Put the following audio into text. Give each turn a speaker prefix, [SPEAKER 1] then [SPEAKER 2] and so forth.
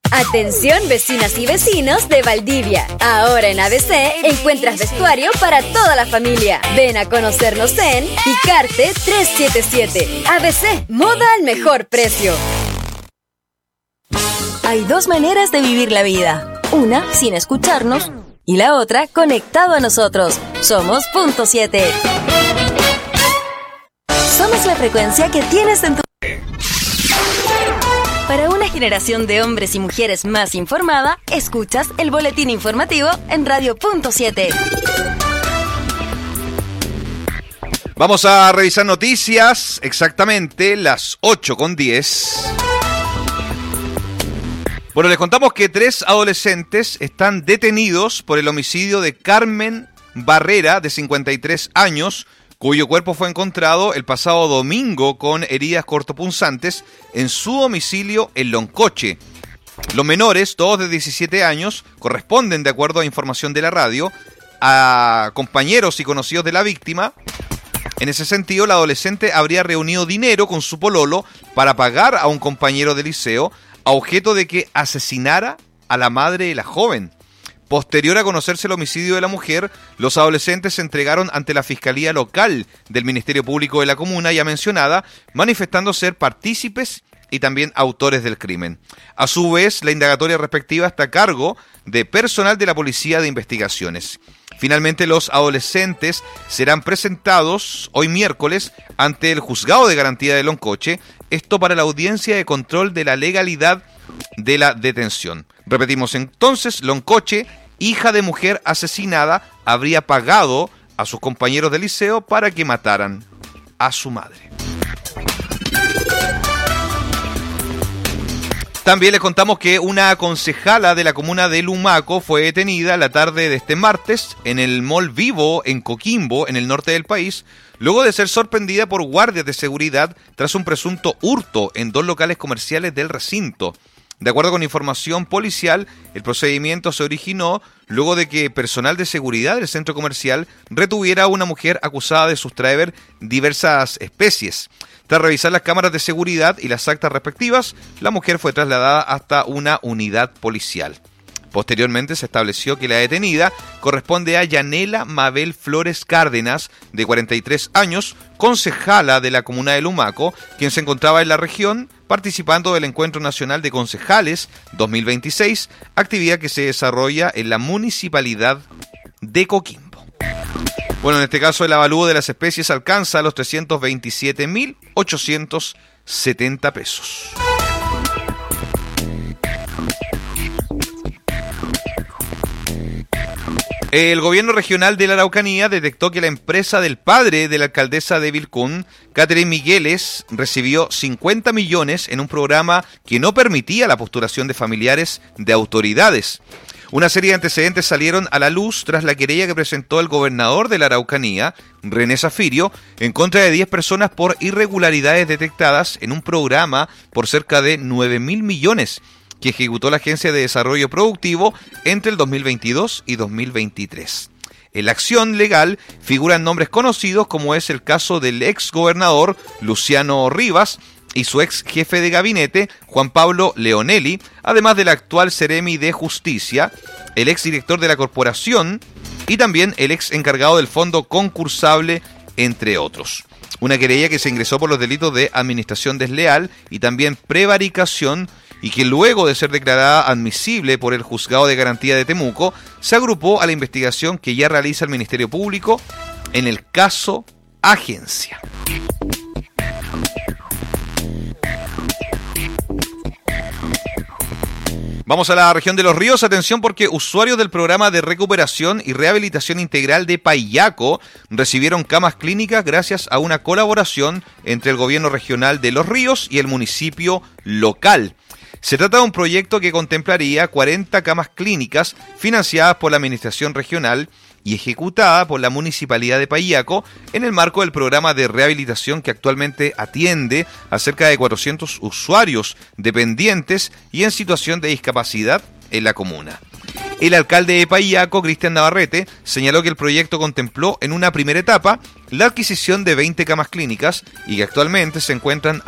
[SPEAKER 1] Atención vecinas y vecinos de Valdivia. Ahora en ABC encuentras vestuario para toda la familia. Ven a conocernos en Picarte 377. ABC, moda al mejor precio.
[SPEAKER 2] Hay dos maneras de vivir la vida. Una sin escucharnos y la otra conectado a nosotros. Somos Punto 7. Somos la frecuencia que tienes en tu... Para una generación de hombres y mujeres más informada, escuchas el boletín informativo en Radio Punto 7.
[SPEAKER 3] Vamos a revisar noticias, exactamente las 8:10. Bueno, les contamos que 3 adolescentes están detenidos por el homicidio de Carmen Barrera, de 53 años, cuyo cuerpo fue encontrado el pasado domingo con heridas cortopunzantes en su domicilio en Loncoche. Los menores, todos de 17 años, corresponden, de acuerdo a información de la radio, a compañeros y conocidos de la víctima. En ese sentido, la adolescente habría reunido dinero con su pololo para pagar a un compañero de liceo a objeto de que asesinara a la madre de la joven. Posterior a conocerse el homicidio de la mujer, los adolescentes se entregaron ante la Fiscalía Local del Ministerio Público de la comuna ya mencionada, manifestando ser partícipes y también autores del crimen. A su vez, la indagatoria respectiva está a cargo de personal de la Policía de Investigaciones. Finalmente, los adolescentes serán presentados hoy miércoles ante el Juzgado de Garantía de Loncoche, esto para la audiencia de control de la legalidad de la detención. Repetimos entonces, Loncoche, hija de mujer asesinada, habría pagado a sus compañeros de liceo para que mataran a su madre. También les contamos que una concejala de la comuna de Lumaco fue detenida la tarde de este martes en el Mall Vivo en Coquimbo, en el norte del país, luego de ser sorprendida por guardias de seguridad tras un presunto hurto en 2 locales comerciales del recinto. De acuerdo con información policial, el procedimiento se originó luego de que personal de seguridad del centro comercial retuviera a una mujer acusada de sustraer diversas especies. Tras revisar las cámaras de seguridad y las actas respectivas, la mujer fue trasladada hasta una unidad policial. Posteriormente se estableció que la detenida corresponde a Yanela Mabel Flores Cárdenas, de 43 años, concejala de la comuna de Lumaco, quien se encontraba en la región participando del Encuentro Nacional de Concejales 2026, actividad que se desarrolla en la municipalidad de Coquimbo. Bueno, en este caso el avalúo de las especies alcanza los 327.870 pesos. El gobierno regional de la Araucanía detectó que la empresa del padre de la alcaldesa de Vilcún, Catherine Migueles, recibió 50 millones en un programa que no permitía la postulación de familiares de autoridades. Una serie de antecedentes salieron a la luz tras la querella que presentó el gobernador de la Araucanía, René Zafirio, en contra de 10 personas por irregularidades detectadas en un programa por cerca de 9.000 millones que ejecutó la Agencia de Desarrollo Productivo entre el 2022 y 2023. En la acción legal figuran nombres conocidos como es el caso del ex gobernador Luciano Rivas y su ex jefe de gabinete Juan Pablo Leonelli, además del actual Seremi de Justicia, el ex director de la corporación y también el ex encargado del fondo concursable, entre otros. Una querella que se ingresó por los delitos de administración desleal y también prevaricación, y que luego de ser declarada admisible por el Juzgado de Garantía de Temuco, se agrupó a la investigación que ya realiza el Ministerio Público en el caso Agencia. Vamos a la región de Los Ríos. Atención, porque usuarios del programa de recuperación y rehabilitación integral de Paillaco recibieron camas clínicas gracias a una colaboración entre el gobierno regional de Los Ríos y el municipio local. Se trata de un proyecto que contemplaría 40 camas clínicas financiadas por la Administración Regional y ejecutada por la Municipalidad de Paillaco en el marco del programa de rehabilitación que actualmente atiende a cerca de 400 usuarios dependientes y en situación de discapacidad en la comuna. El alcalde de Paillaco, Cristian Navarrete, señaló que el proyecto contempló en una primera etapa la adquisición de 20 camas clínicas y que actualmente se encuentran